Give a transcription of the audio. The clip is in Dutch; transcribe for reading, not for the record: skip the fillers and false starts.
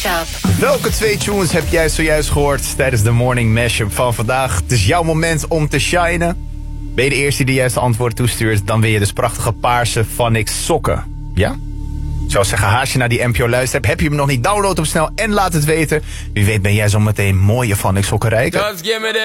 Mashup. Welke 2 tunes heb jij zojuist gehoord tijdens de morning mashup van vandaag? Het is jouw moment om te shinen. Ben je de eerste die de juiste antwoord toestuurt, dan win je dus prachtige paarse Phonics sokken. Ja? Ik zou zeggen, haast je naar die NPO luisterapp. Heb je hem nog niet, download hem snel en laat het weten. Wie weet ben jij zo meteen mooie Phonics sokken rijk.